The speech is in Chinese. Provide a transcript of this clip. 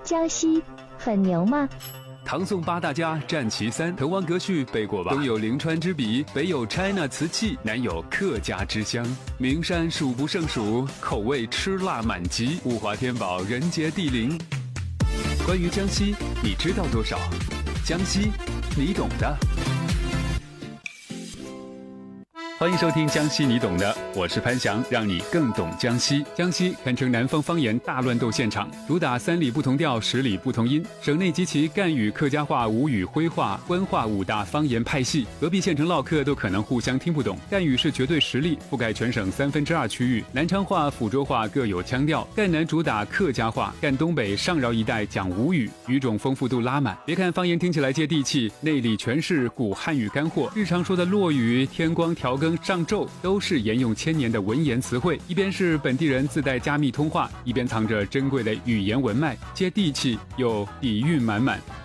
江西很牛吗？ 唐宋八大家战其三，滕王阁序背过吧？东有临川之笔，北有 China 瓷器，南有客家之乡。名山数不胜数，口味吃辣满级，物华天宝，人杰地灵。关于江西，你知道多少？江西，你懂的。欢迎收听江西你懂的，我是潘翔，让你更懂江西。江西堪称南方方言大乱斗现场，主打3里不同调，10里不同音。省内及其赣语、客家话、吴语、徽话、官话5大方言派系，隔壁县城唠嗑都可能互相听不懂。赣语是绝对实力，覆盖全省2/3区域。南昌话、抚州话各有腔调，赣南主打客家话，赣东北上饶一带讲吴语，语种丰富度拉满。别看方言听起来接地气，内里全是古汉语干货，日常说的落雨、天光、调更、上昼都是沿用千年的文言词汇，一边是本地人自带加密通话，一边藏着珍贵的语言文脉，接地气又底蕴满满。